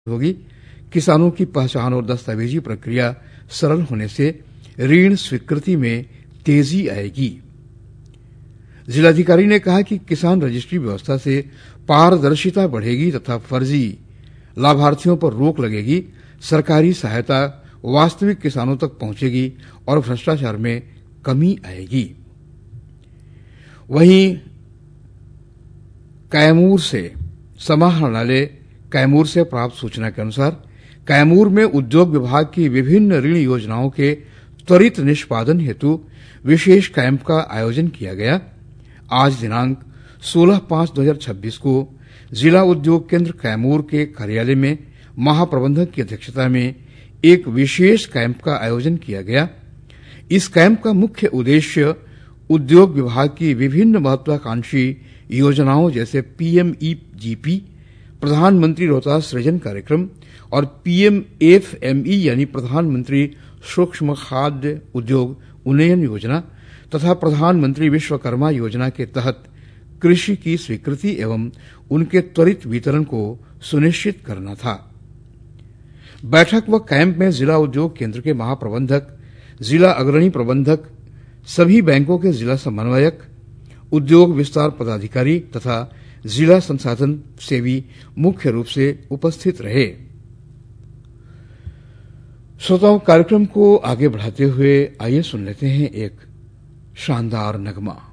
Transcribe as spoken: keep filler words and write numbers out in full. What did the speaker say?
होगी। किसानों की पहचान और दस्तावेजी प्रक्रिया सरल होने से ऋण स्वीकृति में तेजी आएगी। जिलाधिकारी ने कहा कि किसान रजिस्ट्री व्यवस्था से पारदर्शिता बढ़ेगी तथा फर्जी लाभार्थियों पर रोक लगेगी, सरकारी सहायता वास्तविक किसानों तक पहुंचेगी और भ्रष्टाचार में कमी आएगी। वहीं कैमूर से समाहरणालय कैमूर से प्राप्त सूचना के अनुसार कैमूर में उद्योग विभाग की विभिन्न ऋण योजनाओं के त्वरित निष्पादन हेतु विशेष कैंप का आयोजन किया गया। आज दिनांक सोलह पांच दो हजार छब्बीस को जिला उद्योग केंद्र कैमूर के कार्यालय में महाप्रबंधक की अध्यक्षता में एक विशेष कैंप का आयोजन किया गया। इस कैंप का मुख्य उद्देश्य उद्योग विभाग की विभिन्न महत्वाकांक्षी योजनाओं जैसे पीएमईजीपी, प्रधानमंत्री रोजगार सृजन कार्यक्रम और पीएमएफएमई यानी प्रधानमंत्री सूक्ष्म खाद्य उद्योग उन्नयन योजना तथा प्रधानमंत्री विश्वकर्मा योजना के तहत कृषि की स्वीकृति एवं उनके त्वरित वितरण को सुनिश्चित करना था। बैठक व कैंप में जिला उद्योग केंद्र के महाप्रबंधक, जिला अग्रणी प्रबंधक, सभी बैंकों के जिला समन्वयक, उद्योग विस्तार पदाधिकारी तथा जिला संसाधन सेवी मुख्य रूप से उपस्थित रहे। श्रोताओं, कार्यक्रम को आगे बढ़ाते हुए आइए सुन लेते हैं एक शानदार नगमा।